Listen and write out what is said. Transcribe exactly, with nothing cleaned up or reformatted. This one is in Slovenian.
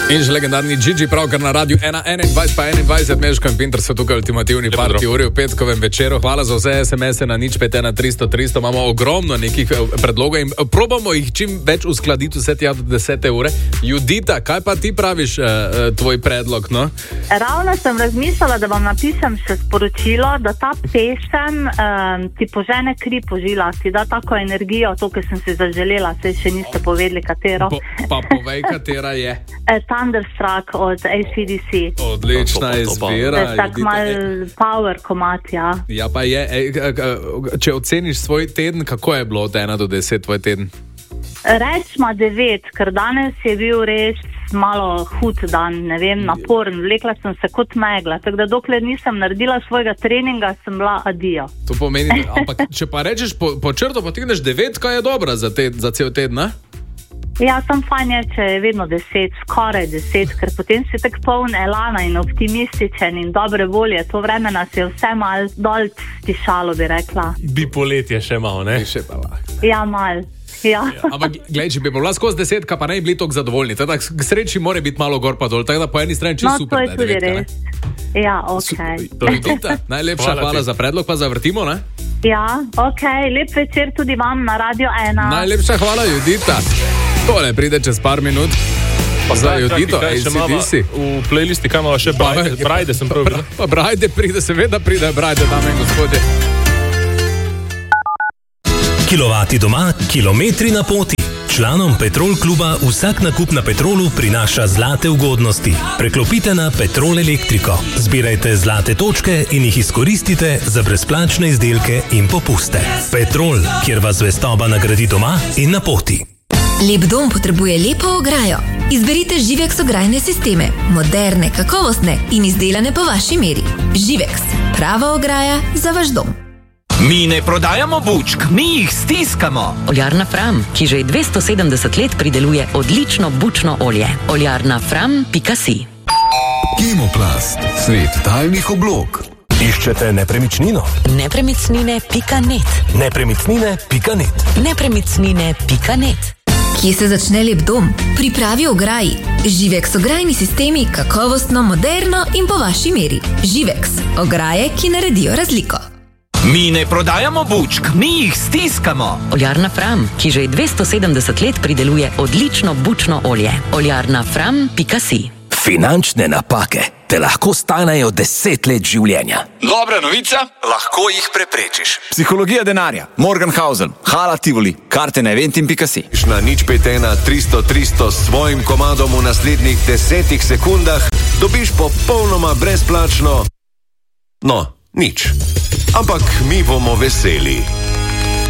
In že legendarni Gigi pravkar na radiju ena enaindvajset pa enaindvajset, Meško in Pinter so tukaj ultimativni parti uri v petkovem večeru. Hvala za vse es em ese na nič pet ena tristo tristo. Imamo ogromno nekih predlogov in probamo jih čim več uskladiti vse tja do desete ure. Judita, kaj pa ti praviš, uh, tvoj predlog, no? Ravno sem razmišljala, da vam napišem še sporočilo, da ta pesem um, ti požene kri po žilah, ti da tako energijo, to, ki sem si zaželela, se še niste povedali, katero. Po, pa povej, katera je. Thunderstruck od A C D C. Odlična izbira. Tak mal power komat, ja. Ja, pa je. Ej, če oceniš svoj teden, kako je bilo od ena do deset tvoj teden? Rečma devet, ker danes je bil res malo hud dan, ne vem, naporen. Vlekla sem se kot megla, tako da dokler nisem naredila svojega treninga, sem bila adijo. To pomeni, ampak če pa rečeš po, po črto potegneš devet, kaj je dobra za, te, za cel teden, ne? Ja, sem fajn je, če je vedno deset, skoraj deset, ker potem si tak poln elana in optimističen in dobre volje. To vreme nas je vse mal dol stišalo, bi rekla. Bi poletje še malo, ne? Še pa lahko. Ja, mal. Ja. Ja, ampak gledaj, če bi bila skozi desetka, pa ne bi bili toliko zadovoljni. Tako k sreči mora biti malo gor pa dol, tako da po eni strani čisto no, super. No, to je tudi res. Ja, okej. Okay. Najlepša hvala, hvala za predlog, pa zavrtimo, ne? Ja, okej. Okay. Lep večer tudi vam na Radio ena. Najlepša hvala, Judita. Tole pride čez par minut. Pa za Judito, A C D C. V playlisti, kaj imamo še Brajde, Brajde sem prav. Pa Brajde pride, seveda pride Brajde, dame in gospodje. Kilovati doma, kilometri na poti. Članom Petrol kluba vsak nakup na Petrolu prinaša zlate ugodnosti. Preklopite na Petrol Elektriko. Zbirajte zlate točke in jih izkoristite za brezplačne izdelke in popuste. Petrol, kjer vas zvestoba nagradi doma in na poti. Lep dom potrebuje lepo ograjo. Izberite Živex ograjne sisteme. Moderne, kakovostne in izdelane po vaši meri. Živex. Prava ograja za vaš dom. Mi ne prodajamo bučk, mi jih stiskamo. Oljarna Fram, ki že dvesto sedemdeset let prideluje odlično bučno olje. Oljarna Fram pika si. Kemoplast, svet daljnih oblog. Iščete nepremičnino? Nepremicnine pika net. Nepremičnine pika net. Nepremicnine pika net. Kje se začne lep dom? Pripravi ograji. Živex ograjni sistemi, kakovostno, moderno in po vaši meri. Živex. Ograje, ki naredijo razliko. Mi ne prodajamo bučk, mi jih stiskamo. Oljarna Fram, ki že dvesto sedemdeset let prideluje odlično bučno olje. Oljarna Fram pika si. Finančne napake te lahko stanejo deset let življenja. Dobra novica, lahko jih preprečiš. Psihologija denarja, Morgenhausen, Hala Tivoli, karte na eventim pika si. Na nič pet ena tristo tristo s svojim komadom v naslednjih desetih sekundah dobiš popolnoma brezplačno. No, nič. Ampak mi bomo veseli.